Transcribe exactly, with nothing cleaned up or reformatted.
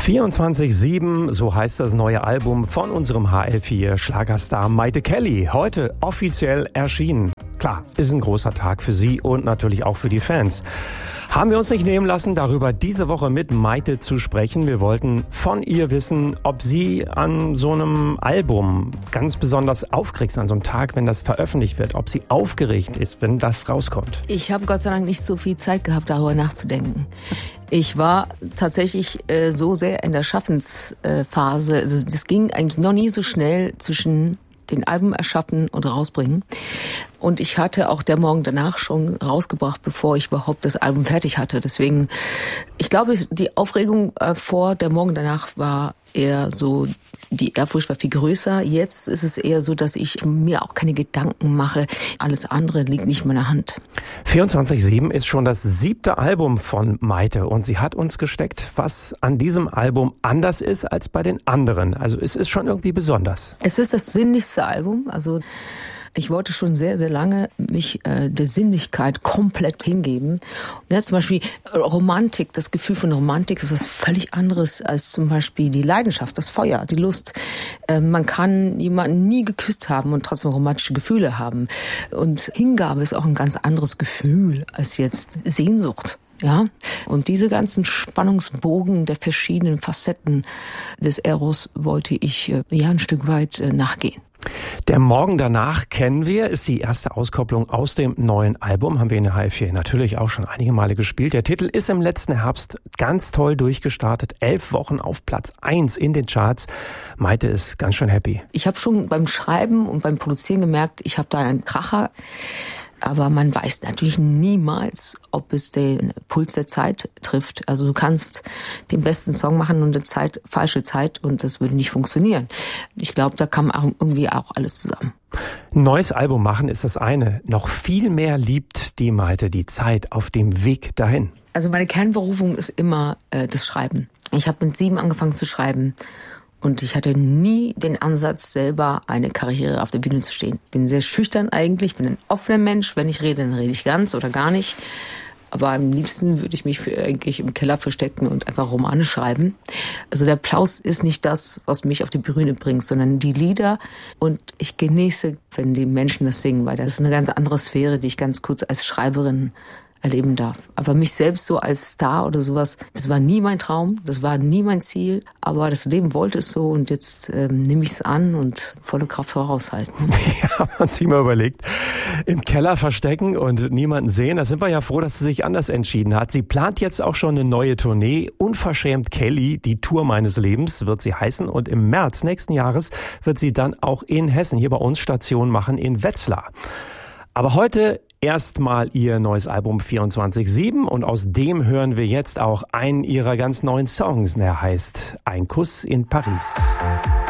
vierundzwanzig sieben, so heißt das neue Album von unserem H L vier Schlagerstar Mayte Kelly. Heute offiziell erschienen. Klar, ist ein großer Tag für sie und natürlich auch für die Fans. Haben wir uns nicht nehmen lassen, darüber diese Woche mit Mayte zu sprechen. Wir wollten von ihr wissen, ob sie an so einem Album ganz besonders aufgeregt ist, an so einem Tag, wenn das veröffentlicht wird, ob sie aufgeregt ist, wenn das rauskommt. Ich habe Gott sei Dank nicht so viel Zeit gehabt, darüber nachzudenken. Ich war tatsächlich äh, so sehr in der Schaffensphase, also das ging eigentlich noch nie so schnell zwischen den Album erschaffen und rausbringen. Und ich hatte auch der Morgen danach schon rausgebracht, bevor ich überhaupt das Album fertig hatte. Deswegen, ich glaube, die Aufregung äh, vor der Morgen danach war eher so, die Ehrfurcht war viel größer. Jetzt ist es eher so, dass ich mir auch keine Gedanken mache. Alles andere liegt nicht in meiner Hand. vierundzwanzig sieben ist schon das siebte Album von Mayte und sie hat uns gesteckt, was an diesem Album anders ist als bei den anderen. Also es ist schon irgendwie besonders. Es ist das sinnlichste Album, also ich wollte schon sehr, sehr lange mich äh, der Sinnlichkeit komplett hingeben. Ja, zum Beispiel Romantik, das Gefühl von Romantik ist was völlig anderes als zum Beispiel die Leidenschaft, das Feuer, die Lust. Äh, man kann jemanden nie geküsst haben und trotzdem romantische Gefühle haben. Und Hingabe ist auch ein ganz anderes Gefühl als jetzt Sehnsucht. Ja, und diese ganzen Spannungsbogen der verschiedenen Facetten des Eros wollte ich äh, ja ein Stück weit äh, nachgehen. Der Morgen danach kennen wir, ist die erste Auskopplung aus dem neuen Album, haben wir in der H L vier natürlich auch schon einige Male gespielt. Der Titel ist im letzten Herbst ganz toll durchgestartet, elf Wochen auf Platz eins in den Charts. Mayte ist ganz schön happy. Ich habe schon beim Schreiben und beim Produzieren gemerkt, ich habe da einen Kracher. Aber man weiß natürlich niemals, ob es den Puls der Zeit trifft. Also du kannst den besten Song machen und eine Zeit, falsche Zeit und das würde nicht funktionieren. Ich glaube, da kam auch irgendwie auch alles zusammen. Neues Album machen ist das eine. Noch viel mehr liebt die Mayte die Zeit auf dem Weg dahin. Also meine Kernberufung ist immer äh, das Schreiben. Ich habe mit sieben angefangen zu schreiben. Und ich hatte nie den Ansatz, selber eine Karriere auf der Bühne zu stehen. Bin sehr schüchtern eigentlich, bin ein offener Mensch. Wenn ich rede, dann rede ich ganz oder gar nicht. Aber am liebsten würde ich mich für eigentlich im Keller verstecken und einfach Romane schreiben. Also der Applaus ist nicht das, was mich auf die Bühne bringt, sondern die Lieder. Und ich genieße, wenn die Menschen das singen, weil das ist eine ganz andere Sphäre, die ich ganz kurz als Schreiberin erleben darf. Aber mich selbst so als Star oder sowas, das war nie mein Traum, das war nie mein Ziel, aber das Leben wollte es so und jetzt ähm, nehme ich es an und volle Kraft voraushalten. Ja, man sich mal überlegt, im Keller verstecken und niemanden sehen, da sind wir ja froh, dass sie sich anders entschieden hat. Sie plant jetzt auch schon eine neue Tournee, Unverschämt Kelly, die Tour meines Lebens wird sie heißen und im März nächsten Jahres wird sie dann auch in Hessen hier bei uns Station machen in Wetzlar. Aber heute erstmal ihr neues Album vierundzwanzig sieben und aus dem hören wir jetzt auch einen ihrer ganz neuen Songs. Der heißt Ein Kuss in Paris.